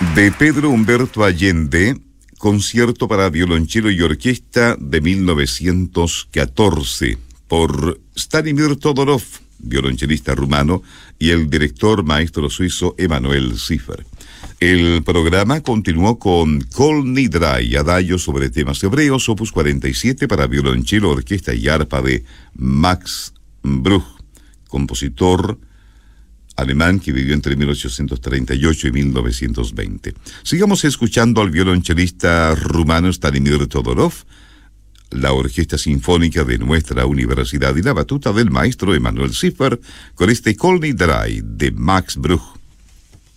De Pedro Humberto Allende, concierto para violonchelo y orquesta de 1914, por Stanimir Todorov, violonchelista rumano, y el director maestro suizo Emanuel Schiffer. El programa continuó con Kol Nidrai, adagio sobre temas hebreos, opus 47 para violonchelo, orquesta y arpa de Max Bruch, compositor alemán que vivió entre 1838 y 1920. Sigamos escuchando al violonchelista rumano Stanimir Todorov, la Orquesta Sinfónica de nuestra universidad y la batuta del maestro Emanuel Schiffer con este Kol Nidrai de Max Bruch.